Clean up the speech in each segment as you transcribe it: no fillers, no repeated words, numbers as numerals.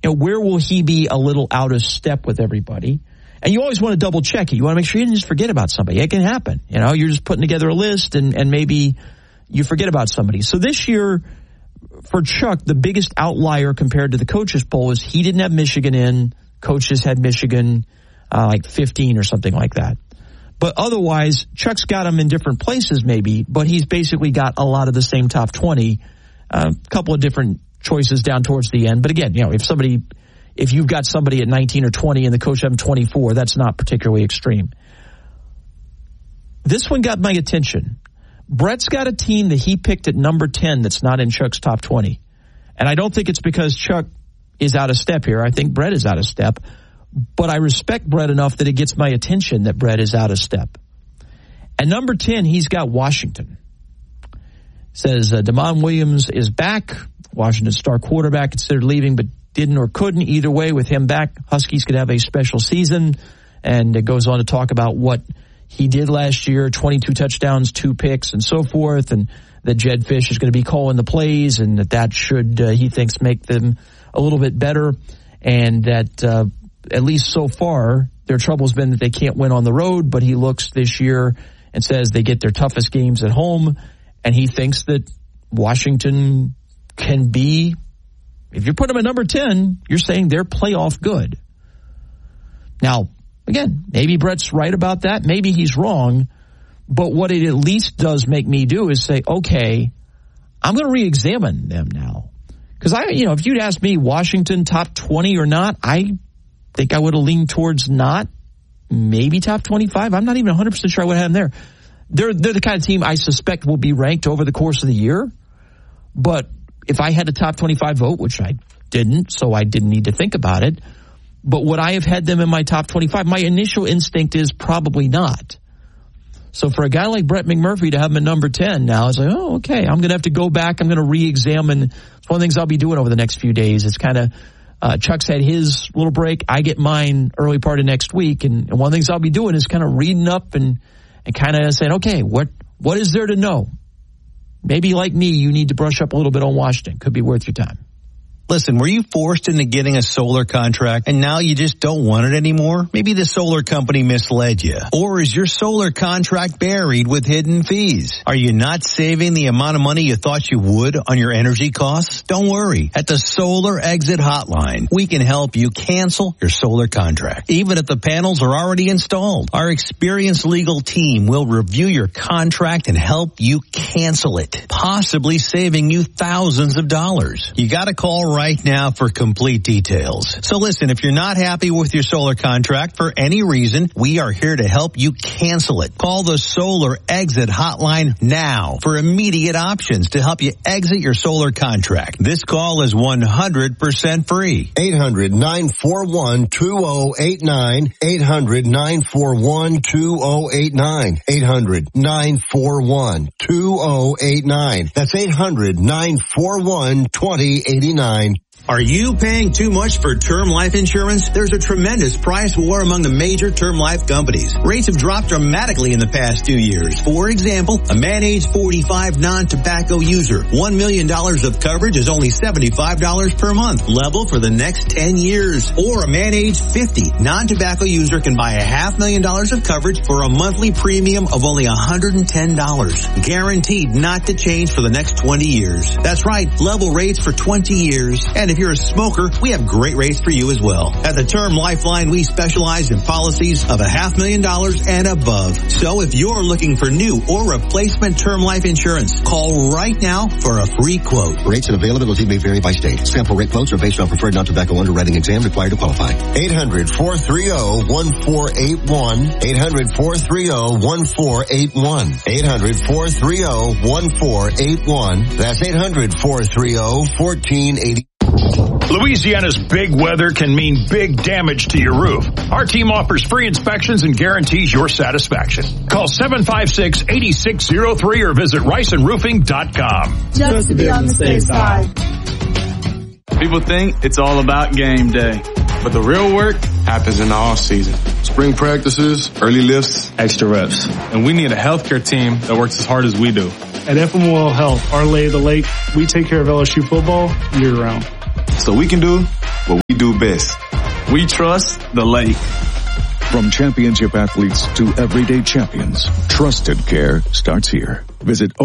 where will he be a little out of step with everybody? And you always want to double check it. You want to make sure you didn't just forget about somebody. It can happen. You're just putting together a list and maybe you forget about somebody. So this year for Chuck, the biggest outlier compared to the coaches poll is he didn't have Michigan in. Coaches had Michigan like 15 or something like that. But otherwise, Chuck's got him in different places maybe, but he's basically got a lot of the same top 20, a couple of different choices down towards the end. But again, if you've got somebody at 19 or 20 and the coach have 24, that's not particularly extreme. This one got my attention. Brett's got a team that he picked at number 10 that's not in Chuck's top 20. And I don't think it's because Chuck is out of step here. I think Brett is out of step. But I respect Brett enough that it gets my attention that Brett is out of step. At number 10, he's got Washington. Says Damon Williams is back. Washington's star quarterback considered leaving, but didn't or couldn't. Either way, with him back, Huskies could have a special season. And it goes on to talk about what he did last year, 22 touchdowns, 2 picks, and so forth, and that Jed Fish is going to be calling the plays, and that should, he thinks, make them a little bit better, and that at least so far, their trouble's been that they can't win on the road, but he looks this year and says they get their toughest games at home, and he thinks that Washington can be, if you put them at number 10, you're saying they're playoff good. Now, again, maybe Brett's right about that. Maybe he's wrong. But what it at least does make me do is say, okay, I'm going to re-examine them now. Because if you'd asked me Washington top 20 or not, I think I would have leaned towards not. Maybe top 25. I'm not even 100% sure I would have them there. They're the kind of team I suspect will be ranked over the course of the year. But if I had a top 25 vote, which I didn't, so I didn't need to think about it, but would I have had them in my top 25? My initial instinct is probably not. So for a guy like Brett McMurphy to have him at number 10 now, it's like, oh, okay, I'm going to have to go back. I'm going to re-examine. It's one of the things I'll be doing over the next few days. It's kind of, Chuck's had his little break. I get mine early part of next week. And one of the things I'll be doing is kind of reading up and kind of saying, okay, what is there to know? Maybe like me, you need to brush up a little bit on Washington. Could be worth your time. Listen, were you forced into getting a solar contract and now you just don't want it anymore? Maybe the solar company misled you. Or is your solar contract buried with hidden fees? Are you not saving the amount of money you thought you would on your energy costs? Don't worry. At the Solar Exit Hotline, we can help you cancel your solar contract, even if the panels are already installed. Our experienced legal team will review your contract and help you cancel it, possibly saving you thousands of dollars. You got to call right now for complete details. So listen, if you're not happy with your solar contract for any reason, we are here to help you cancel it. Call the Solar Exit Hotline now for immediate options to help you exit your solar contract. This call is 100% free. 800-941-2089. 800-941-2089. 800-941-2089. That's 800-941-2089. Are you paying too much for term life insurance? There's a tremendous price war among the major term life companies. Rates have dropped dramatically in the past 2 years. For example, a man age 45 non-tobacco user, $1 million of coverage is only $75 per month, level for the next 10 years. Or a man age 50 non-tobacco user can buy $500,000 of coverage for a monthly premium of only $110, guaranteed not to change for the next 20 years. That's right, level rates for 20 years. And if you're a smoker, we have great rates for you as well. At the Term Lifeline, we specialize in policies of $500,000 and above. So if you're looking for new or replacement term life insurance, call right now for a free quote. Rates and availability may vary by state. Sample rate quotes are based on preferred non-tobacco underwriting exam required to qualify. 800-430-1481. 800-430-1481. 800-430-1481. That's 800-430-1480. Louisiana's big weather can mean big damage to your roof. Our team offers free inspections and guarantees your satisfaction. Call 756-8603 or visit RiceandRoofing.com. Just to be on the safe side. People think it's all about game day, but the real work happens in the off season. Spring practices, early lifts, extra reps. And we need a healthcare team that works as hard as we do. At FMOL Health, our lay of the lake, we take care of LSU football year round. So we can do what we do best. We trust the lake. From championship athletes to everyday champions, trusted care starts here. Visit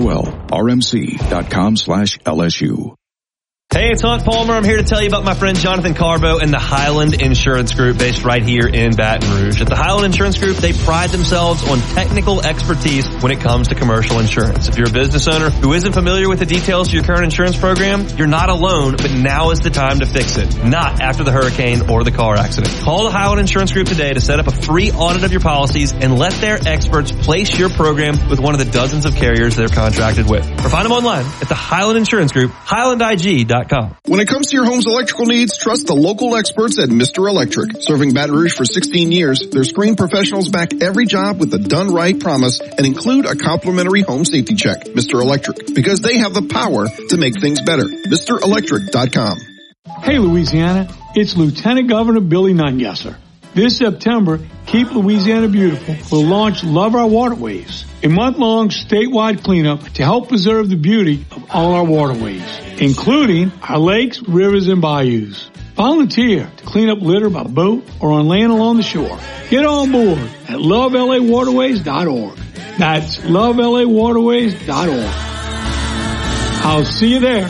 OLOLRMC.com/LSU. Hey, it's Hunt Palmer. I'm here to tell you about my friend Jonathan Carbo and the Highland Insurance Group based right here in Baton Rouge. At the Highland Insurance Group, they pride themselves on technical expertise when it comes to commercial insurance. If you're a business owner who isn't familiar with the details of your current insurance program, you're not alone, but now is the time to fix it. Not after the hurricane or the car accident. Call the Highland Insurance Group today to set up a free audit of your policies and let their experts place your program with one of the dozens of carriers they're contracted with. Or find them online at the Highland Insurance Group, HighlandIG.com. When it comes to your home's electrical needs, trust the local experts at Mr. Electric. Serving Baton Rouge for 16 years, their screened professionals back every job with a done right promise and include a complimentary home safety check. Mr. Electric, because they have the power to make things better. MrElectric.com. Hey Louisiana, it's Lieutenant Governor Billy Nungesser. This September, Keep Louisiana Beautiful will launch Love Our Waterways, a month-long statewide cleanup to help preserve the beauty of all our waterways, including our lakes, rivers, and bayous. Volunteer to clean up litter by boat or on land along the shore. Get on board at lovelawaterways.org. That's lovelawaterways.org. I'll see you there.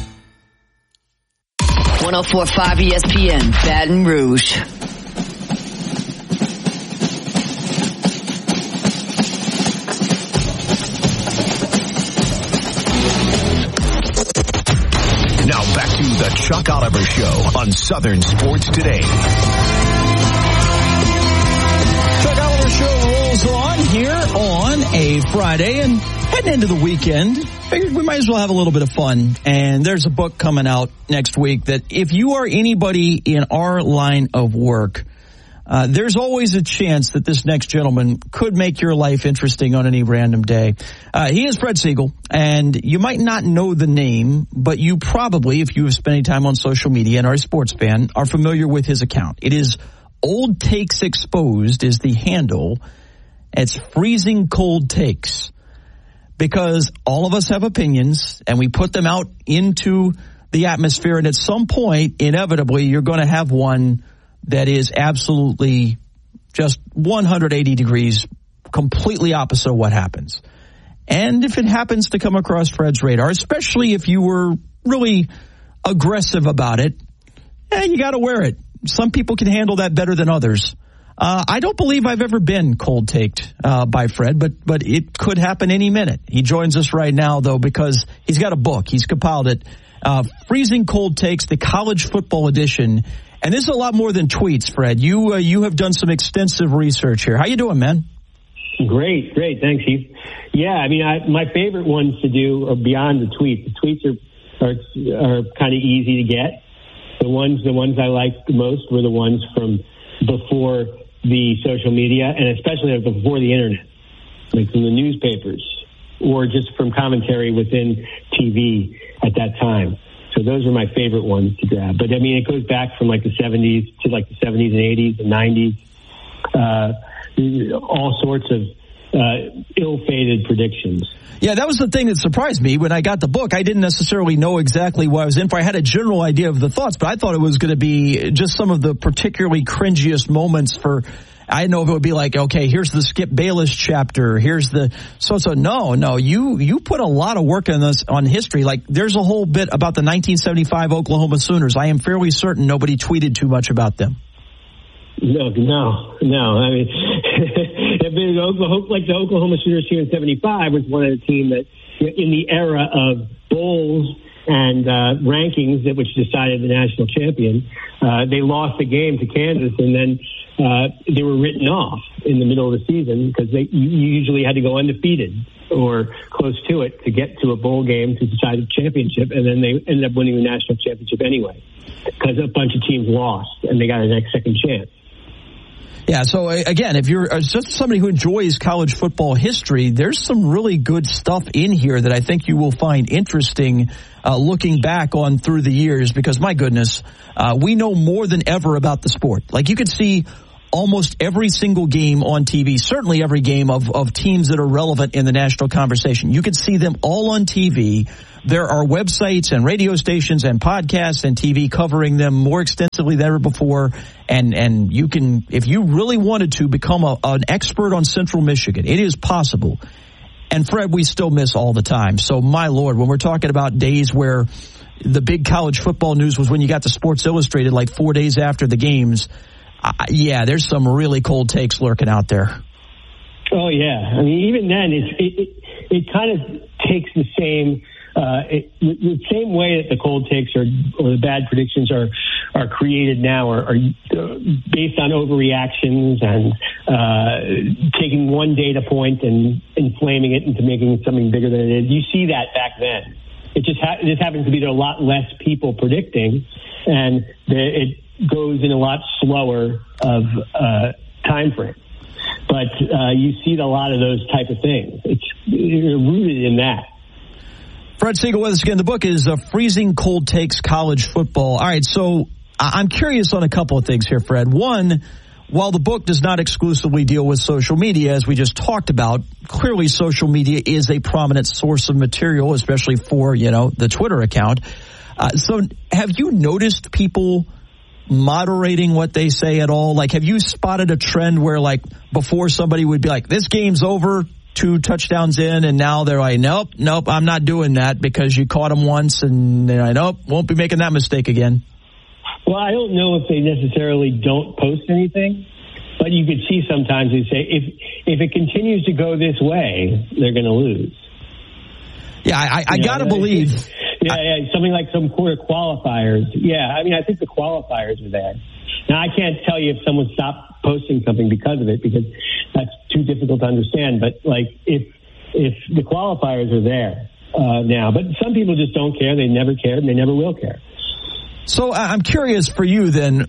104.5 ESPN, Baton Rouge. Now back to the Chuck Oliver Show on Southern Sports Today. Chuck Oliver Show rolls on here on a Friday and heading into the weekend. Figured we might as well have a little bit of fun. And there's a book coming out next week that if you are anybody in our line of work, there's always a chance that this next gentleman could make your life interesting on any random day. He is Fred Siegel, and you might not know the name, but you probably, if you have spent any time on social media and are a sports fan, are familiar with his account. It is Old Takes Exposed is the handle. It's freezing cold takes, because all of us have opinions, and we put them out into the atmosphere, and at some point, inevitably, you're going to have one that is absolutely just 180 degrees, completely opposite of what happens. And if it happens to come across Fred's radar, especially if you were really aggressive about it, you got to wear it. Some people can handle that better than others. I don't believe I've ever been cold-taked by Fred, but it could happen any minute. He joins us right now, though, because he's got a book. He's compiled it, Freezing Cold Takes, the college football edition. And this is a lot more than tweets, Fred. You have done some extensive research here. How you doing, man? Great. Thanks, Heath. Yeah, I mean, my favorite ones to do are beyond the tweets. The tweets are kind of easy to get. The ones I liked the most were the ones from before the social media, and especially before the internet, like from the newspapers or just from commentary within TV at that time. So those are my favorite ones to grab. But I mean, it goes back from like the 70s to like the 70s and 80s and 90s, all sorts of ill-fated predictions. Yeah, that was the thing that surprised me when I got the book. I didn't necessarily know exactly what I was in for. I had a general idea of the thoughts, but I thought it was going to be just some of the particularly cringiest moments for, I didn't know if it would be like, okay, here's the Skip Bayless chapter, here's the, so no, you put a lot of work on this, on history. Like, there's a whole bit about the 1975 Oklahoma Sooners. I am fairly certain nobody tweeted too much about them. No. I mean, like the Oklahoma Sooners here in 75 was one of the team that, in the era of bowls and rankings that which decided the national champion, they lost the game to Kansas, and then they were written off in the middle of the season because you usually had to go undefeated or close to it to get to a bowl game to decide the championship, and then they ended up winning the national championship anyway because a bunch of teams lost and they got a next second chance. Yeah, so again, if you're just somebody who enjoys college football history, there's some really good stuff in here that I think you will find interesting looking back on through the years, because my goodness, we know more than ever about the sport. Like, you could see almost every single game on TV, certainly every game of teams that are relevant in the national conversation. You can see them all on TV. There are websites and radio stations and podcasts and TV covering them more extensively than ever before. And you can, if you really wanted to, become an expert on Central Michigan. It is possible. And Fred, we still miss all the time. So my Lord, when we're talking about days where the big college football news was when you got to Sports Illustrated like 4 days after the games, yeah, there's some really cold takes lurking out there. Oh, yeah. I mean, even then, it kind of takes the same way that the cold takes or the bad predictions are created now are based on overreactions and taking one data point and inflaming it into making it something bigger than it is. You see that back then. It just happens to be there are a lot less people predicting, and it goes in a lot slower of time frame. But you see a lot of those type of things. It's rooted in that. Fred Siegel with us again. The book is Freezing Cold Takes College Football. All right, so I'm curious on a couple of things here, Fred. One, while the book does not exclusively deal with social media, as we just talked about, clearly social media is a prominent source of material, especially for, the Twitter account. So have you noticed people moderating what they say at all? Like, have you spotted a trend where, like, before somebody would be like, this game's over, 2 touchdowns in, and now they're like, nope, I'm not doing that because you caught them once, and they're like, nope, won't be making that mistake again? Well, I don't know if they necessarily don't post anything, but you could see sometimes they say, if it continues to go this way, they're going to lose. Yeah, I got to believe. Yeah, something like some quarter qualifiers. Yeah, I mean, I think the qualifiers are there. Now, I can't tell you if someone stopped posting something because of it, because that's too difficult to understand. But, like, if the qualifiers are there now. But some people just don't care. They never cared, and they never will care. So I'm curious for you then,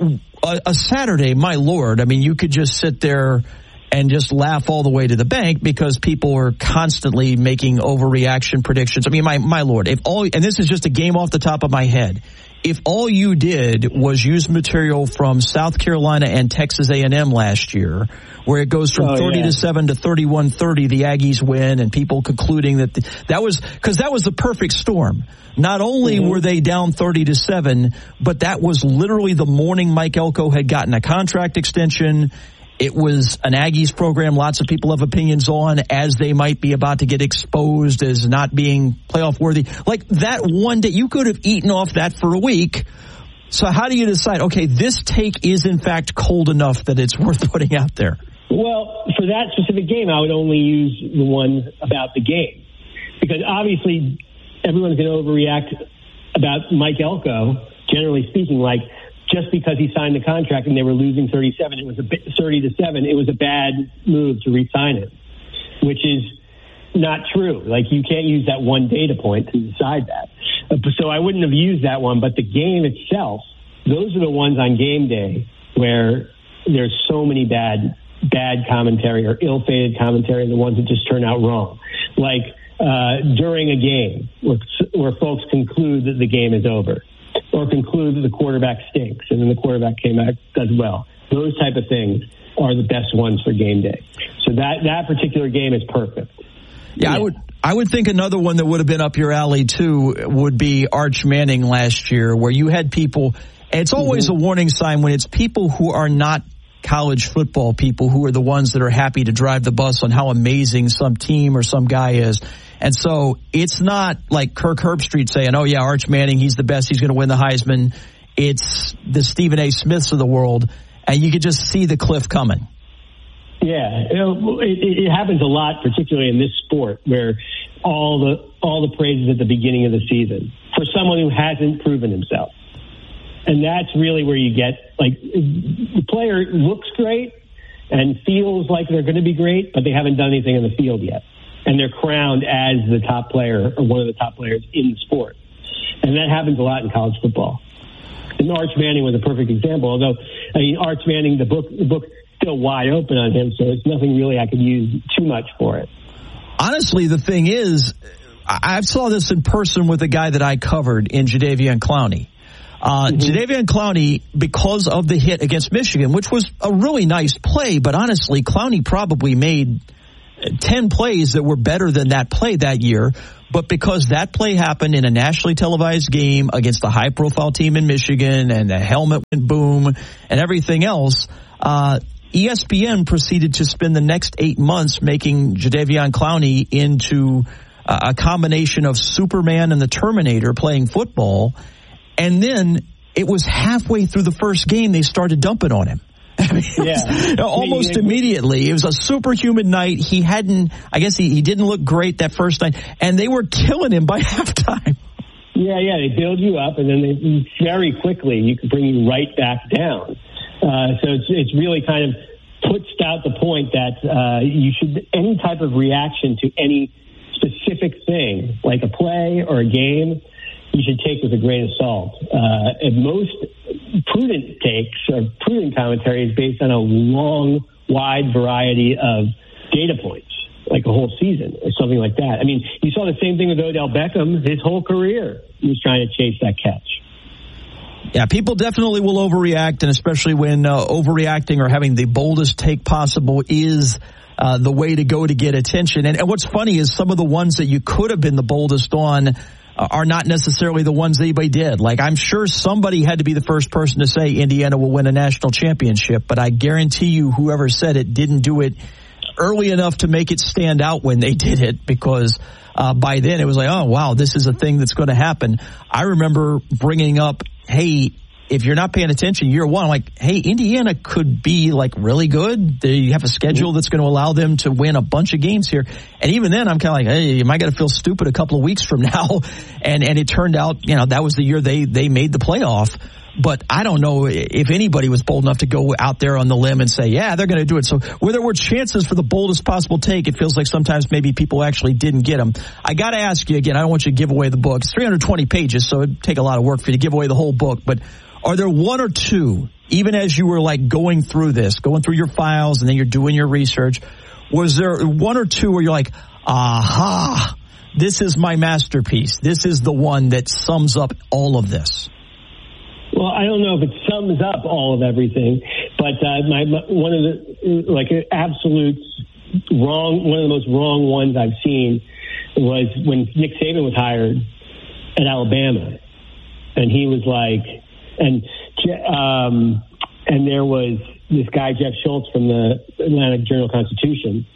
a Saturday, my Lord, I mean, you could just sit there and just laugh all the way to the bank because people are constantly making overreaction predictions. I mean, my Lord, and this is just a game off the top of my head, if all you did was use material from South Carolina and Texas A&M last year, where it goes from 30-7 to 31-30, the Aggies win, and people concluding that was the perfect storm. Not only were they down 30-7, but that was literally the morning Mike Elko had gotten a contract extension. It was an Aggies program lots of people have opinions on, as they might be about to get exposed as not being playoff worthy. Like, that one day, you could have eaten off that for a week. So how do you decide, okay, this take is in fact cold enough that it's worth putting out there? Well, for that specific game, I would only use the ones about the game. Because obviously, everyone's going to overreact about Mike Elko, generally speaking, like, just because he signed the contract and they were losing 30-7, it was 30-7. It was a bad move to re-sign him, which is not true. Like, you can't use that one data point to decide that. So I wouldn't have used that one. But the game itself, those are the ones on game day where there's so many bad commentary or ill-fated commentary, the ones that just turn out wrong. Like during a game where folks conclude that the game is over, or conclude that the quarterback stinks and then the quarterback came out does well. Those type of things are the best ones for game day. So that particular game is perfect. Yeah, I would think another one that would have been up your alley too would be Arch Manning last year, where you had people, and it's always a warning sign when it's people who are not college football people who are the ones that are happy to drive the bus on how amazing some team or some guy is. And so it's not like Kirk Herbstreit saying, oh, yeah, Arch Manning, he's the best, he's going to win the Heisman. It's the Stephen A. Smiths of the world, and you could just see the cliff coming. Yeah, it happens a lot, particularly in this sport, where all the praises at the beginning of the season for someone who hasn't proven himself. And that's really where you get, like, the player looks great and feels like they're going to be great, but they haven't done anything in the field yet. And they're crowned as the top player or one of the top players in the sport. And that happens a lot in college football. And Arch Manning was a perfect example, although, I mean, Arch Manning, the book still wide open on him, so it's nothing really I could use too much for it. Honestly, the thing is, I saw this in person with a guy that I covered in Jadeveon Clowney. Jadeveon Clowney, because of the hit against Michigan, which was a really nice play, but honestly, Clowney probably made 10 plays that were better than that play that year. But because that play happened in a nationally televised game against a high-profile team in Michigan and the helmet went boom and everything else, ESPN proceeded to spend the next 8 months making Jadeveon Clowney into a combination of Superman and the Terminator playing football. And then it was halfway through the first game they started dumping on him. I mean, almost immediately. It was a superhuman night. He didn't look great that first night, and they were killing him by halftime. Yeah, they build you up, and then they very quickly you can bring you right back down. So it's really kind of puts out the point that you should, any type of reaction to any specific thing, like a play or a game, you should take with a grain of salt. And most prudent takes or prudent commentary is based on a long, wide variety of data points, like a whole season or something like that. I mean, you saw the same thing with Odell Beckham. His whole career, he was trying to chase that catch. Yeah, people definitely will overreact, and especially when overreacting or having the boldest take possible is the way to go to get attention. And what's funny is some of the ones that you could have been the boldest on are not necessarily the ones anybody did. Like, I'm sure somebody had to be the first person to say Indiana will win a national championship, but I guarantee you whoever said it didn't do it early enough to make it stand out when they did it, because by then it was like, oh, wow, this is a thing that's going to happen. I remember bringing up, hey, if you're not paying attention year one, I'm like, hey, Indiana could be like really good. They have a schedule that's going to allow them to win a bunch of games here. And even then I'm kind of like, hey, am I going to feel stupid a couple of weeks from now? And it turned out, that was the year they made the playoff. But I don't know if anybody was bold enough to go out there on the limb and say, yeah, they're going to do it. So where there were chances for the boldest possible take, it feels like sometimes maybe people actually didn't get them. I got to ask you again, I don't want you to give away the book. It's 320 pages, so it'd take a lot of work for you to give away the whole book. But are there one or two, even as you were like going through your files and then you're doing your research, was there one or two where you're like, aha, this is my masterpiece. This is the one that sums up all of this? Well, I don't know if it sums up all of everything, but one of the absolute wrong, one of the most wrong ones I've seen was when Nick Saban was hired at Alabama, and he was like, and there was this guy Jeff Schultz from the Atlanta Journal-Constitution.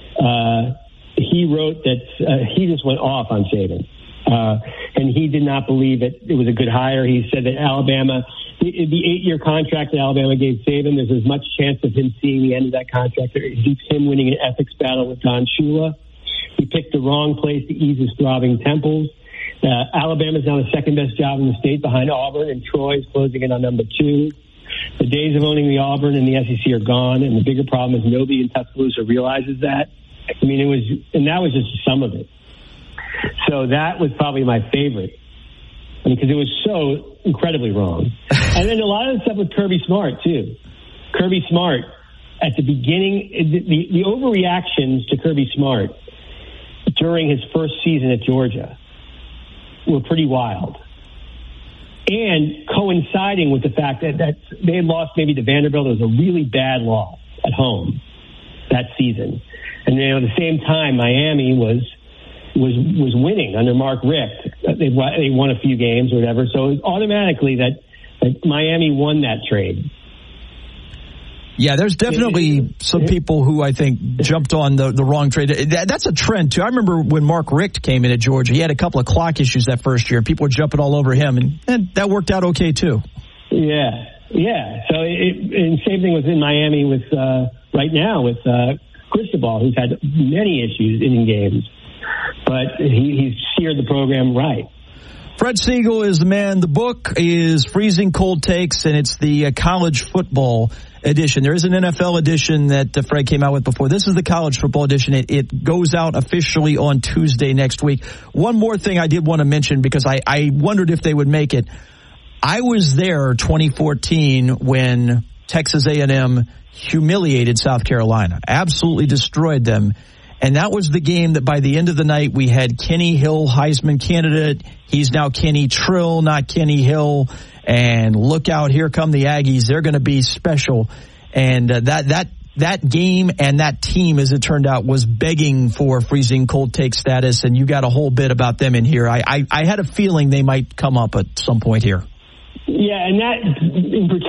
He wrote that he just went off on Saban. And he did not believe it was a good hire. He said that Alabama, the 8-year contract that Alabama gave Saban, there's as much chance of him seeing the end of that contract as him winning an ethics battle with Don Shula. He picked the wrong place to ease his throbbing temples. Alabama's now the second best job in the state behind Auburn, and Troy's closing in on number 2. The days of owning the Auburn and the SEC are gone, and the bigger problem is nobody in Tuscaloosa realizes that. I mean, that was just some of it. So that was probably my favorite, because it was so incredibly wrong. And then a lot of the stuff with Kirby Smart, too. Kirby Smart, at the beginning, the overreactions to Kirby Smart during his first season at Georgia were pretty wild. And coinciding with the fact that they had lost maybe to Vanderbilt, it was a really bad loss at home that season. And at the same time, Miami was winning under Mark Richt. They won a few games or whatever. So it was automatically that Miami won that trade. Yeah, there's definitely some people who I think jumped on the wrong trade. That's a trend, too. I remember when Mark Richt came in at Georgia, he had a couple of clock issues that first year. People were jumping all over him, and that worked out okay, too. Yeah. So and same thing was in Miami with right now with Cristobal, who's had many issues in games. But he's steered the program right. Fred Siegel is the man. The book is Freezing Cold Takes, and it's the college football edition. There is an NFL edition that Fred came out with before. This is the college football edition. It goes out officially on Tuesday next week. One more thing I did want to mention, because I wondered if they would make it. I was there 2014 when Texas A&M humiliated South Carolina, absolutely destroyed them. And that was the game that by the end of the night, we had Kenny Hill, Heisman candidate. He's now Kenny Trill, not Kenny Hill. And look out, here come the Aggies. They're going to be special. And that game and that team, as it turned out, was begging for freezing cold take status. And you got a whole bit about them in here. I had a feeling they might come up at some point here. Yeah, and that in particular,